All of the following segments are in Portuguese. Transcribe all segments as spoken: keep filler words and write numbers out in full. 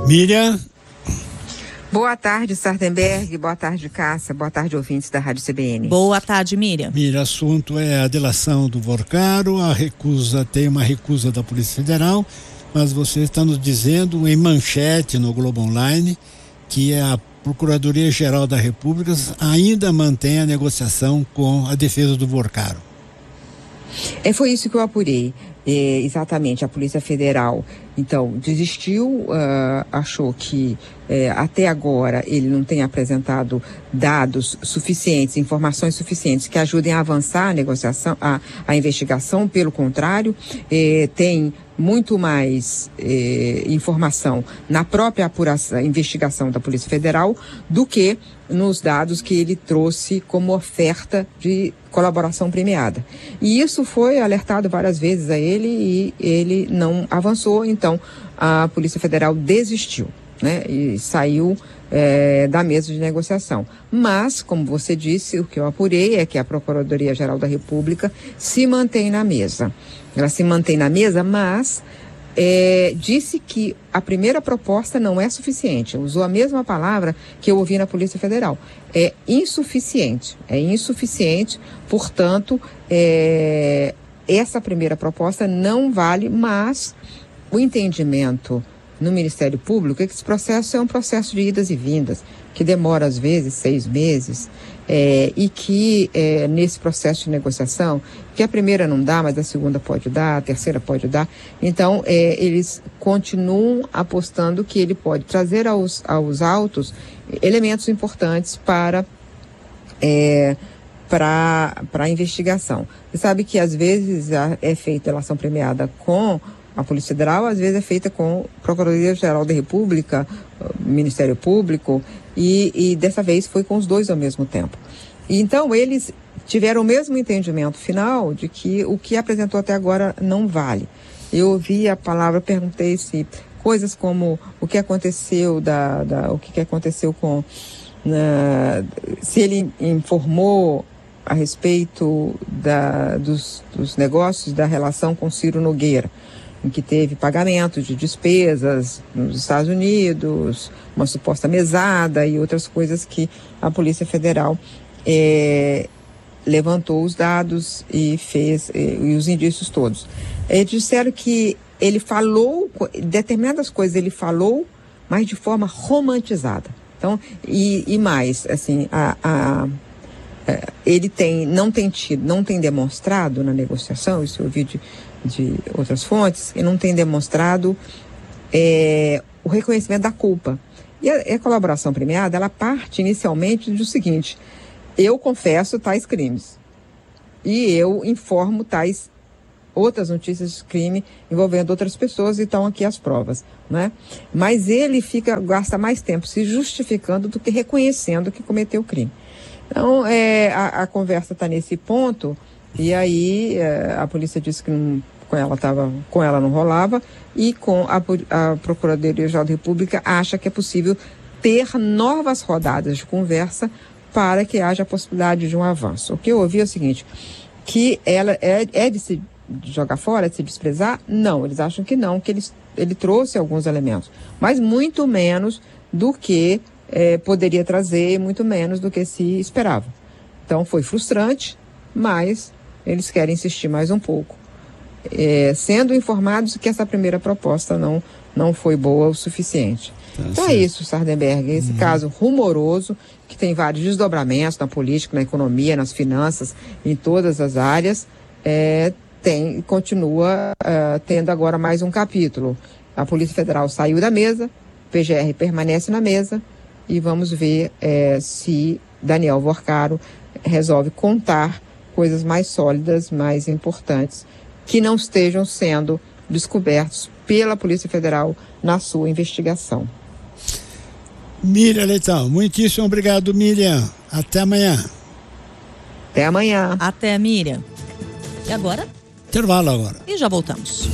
Miriam. Boa tarde, Sardenberg. Boa tarde, Cássia. Boa tarde, ouvintes da Rádio C B N. Boa tarde, Miriam. Miriam, assunto é a delação do Vorcaro. A recusa, tem uma recusa da Polícia Federal, mas você está nos dizendo em manchete no Globo Online que a Procuradoria-Geral da República ainda mantém a negociação com a defesa do Vorcaro. É, foi isso que eu apurei. É, exatamente, a Polícia Federal, então, desistiu, uh, achou que é, até agora ele não tem apresentado dados suficientes, informações suficientes que ajudem a avançar a negociação, a, a investigação. Pelo contrário, é, tem muito mais é, informação na própria apuração, investigação da Polícia Federal do que nos dados que ele trouxe como oferta de colaboração premiada. E isso foi alertado várias vezes a ele e ele não avançou, então a Polícia Federal desistiu, né? E saiu é, da mesa de negociação. Mas, como você disse, o que eu apurei é que a Procuradoria-Geral da República se mantém na mesa. Ela se mantém na mesa, mas É, disse que a primeira proposta não é suficiente. Usou a mesma palavra que eu ouvi na Polícia Federal. É insuficiente. É insuficiente, portanto, é, essa primeira proposta não vale, mas o entendimento no Ministério Público é que esse processo é um processo de idas e vindas, que demora às vezes seis meses, é, e que é, nesse processo de negociação, que a primeira não dá, mas a segunda pode dar, a terceira pode dar, então é, eles continuam apostando que ele pode trazer aos, aos autos elementos importantes para é, para a investigação. Você sabe que às vezes é feita delação premiada com a Polícia Federal, às vezes é feita com a Procuradoria-Geral da República, Ministério Público, e, e dessa vez foi com os dois ao mesmo tempo. E, então, eles tiveram o mesmo entendimento final de que o que apresentou até agora não vale. Eu ouvi a palavra, perguntei se coisas como o que aconteceu, da, da, o que, que aconteceu com... Na, se ele informou a respeito da, dos, dos negócios da relação com Ciro Nogueira, em que teve pagamento de despesas nos Estados Unidos, uma suposta mesada e outras coisas que a Polícia Federal é, levantou os dados e fez, e, e os indícios todos. Eles disseram que ele falou, determinadas coisas ele falou, mas de forma romantizada. Então, e, e mais, assim, a... a ele tem, não tem tido, não tem demonstrado na negociação, isso eu ouvi de, de outras fontes, e não tem demonstrado é, o reconhecimento da culpa. E a, a colaboração premiada, ela parte inicialmente do seguinte: eu confesso tais crimes e eu informo tais outras notícias de crime envolvendo outras pessoas, e estão aqui as provas, né? Mas ele fica, gasta mais tempo se justificando do que reconhecendo que cometeu o crime. Então, é, a, a conversa está nesse ponto, e aí é, a polícia disse que não, com, ela tava, com ela não rolava, e com a, a Procuradoria-Geral da República acha que é possível ter novas rodadas de conversa para que haja a possibilidade de um avanço. O que eu ouvi é o seguinte, que ela é, é de se jogar fora, de se desprezar? Não, eles acham que não, que ele, ele trouxe alguns elementos, mas muito menos do que É, poderia trazer, muito menos do que se esperava. Então foi frustrante, mas eles querem insistir mais um pouco, é, sendo informados que essa primeira proposta não, não foi boa o suficiente. Tá, então certo. É isso, Sardenberg, esse uhum. caso rumoroso, que tem vários desdobramentos na política, na economia, nas finanças, em todas as áreas, é, tem, continua uh, tendo agora mais um capítulo. A Polícia Federal saiu da mesa, o P G R permanece na mesa, e vamos ver é, se Daniel Vorcaro resolve contar coisas mais sólidas, mais importantes, que não estejam sendo descobertos pela Polícia Federal na sua investigação. Miriam Leitão, muitíssimo obrigado, Miriam. Até amanhã. Até amanhã. Até, Miriam. E agora? Intervalo agora. E já voltamos.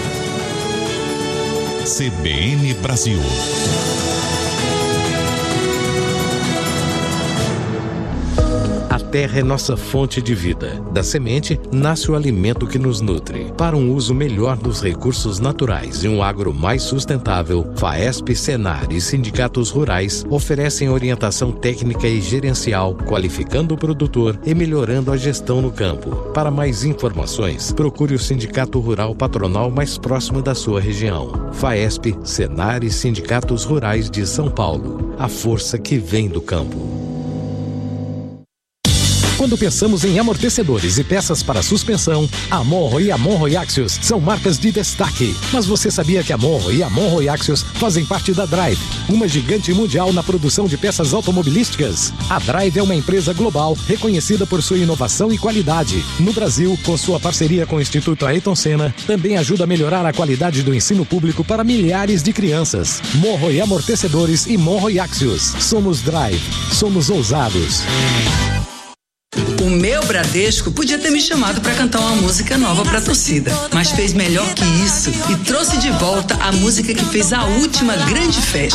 C B N Brasil. A terra é nossa fonte de vida. Da semente, nasce o alimento que nos nutre. Para um uso melhor dos recursos naturais e um agro mais sustentável, FAESP, Senar e sindicatos rurais oferecem orientação técnica e gerencial, qualificando o produtor e melhorando a gestão no campo. Para mais informações, procure o Sindicato Rural Patronal mais próximo da sua região. FAESP, Senar e Sindicatos Rurais de São Paulo. A força que vem do campo. Quando pensamos em amortecedores e peças para suspensão, a Monro e a Monro Axios são marcas de destaque. Mas você sabia que a Monro e a Monro Axios fazem parte da Drive, uma gigante mundial na produção de peças automobilísticas? A Drive é uma empresa global reconhecida por sua inovação e qualidade. No Brasil, com sua parceria com o Instituto Ayrton Senna, também ajuda a melhorar a qualidade do ensino público para milhares de crianças. Monro e Amortecedores e Monro Axios. Somos Drive. Somos ousados. O meu Bradesco podia ter me chamado para cantar uma música nova para a torcida, mas fez melhor que isso e trouxe de volta a música que fez a última grande festa.